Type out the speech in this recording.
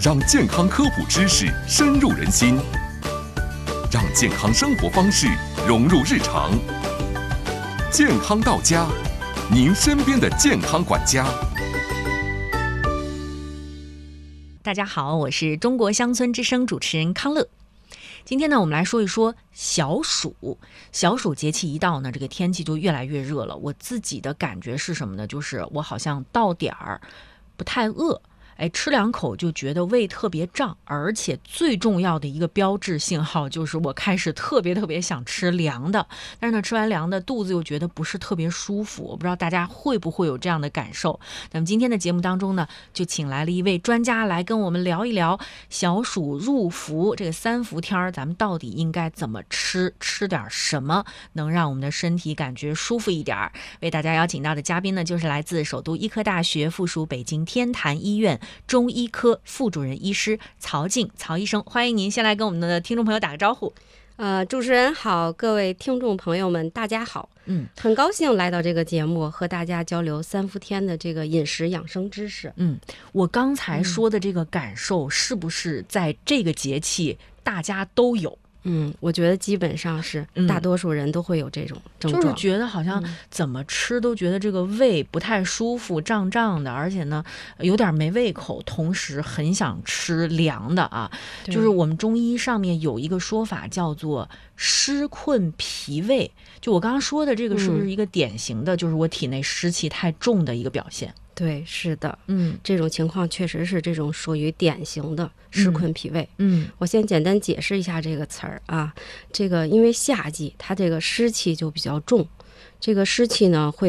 让健康科普知识深入人心，让健康生活方式融入日常。健康到家，您身边的健康管家。 大家好，我是中国乡村之声主持人康乐。今天呢，我们来说一说小暑。小暑节气一到呢，这个天气就越来越热了。我自己的感觉是什么呢？就是我好像到点儿不太饿，吃两口就觉得胃特别胀，而且最重要的一个标志信号就是我开始特别想吃凉的，但是呢，吃完凉的肚子又觉得不是特别舒服。我不知道大家会不会有这样的感受。那么今天的节目当中呢，就请来了一位专家来跟我们聊一聊小暑入伏这个3伏天，咱们到底应该怎么吃点什么能让我们的身体感觉舒服一点。为大家邀请到的嘉宾呢，就是来自首都医科大学附属北京天坛医院中医科副主任医师曹静曹医生，欢迎您先来跟我们的听众朋友打个招呼。 主持人好，各位听众朋友们大家好。很高兴来到这个节目，和大家交流3伏天的这个饮食养生知识。 我刚才说的这个感受，是不是在这个节气大家都有？ 我觉得基本上是大多数人都会有这种症状， 就是觉得好像怎么吃都觉得这个胃不太舒服，胀胀的，而且呢有点没胃口，同时很想吃凉的啊。就是我们中医上面有一个说法叫做湿困脾胃，就我刚刚说的这个是不是一个典型的，就是我体内湿气太重的一个表现？ 对，是的，这种情况确实是这种属于典型的湿困脾胃。我先简单解释一下这个词儿啊，这个因为夏季它这个湿气就比较重，这个湿气呢会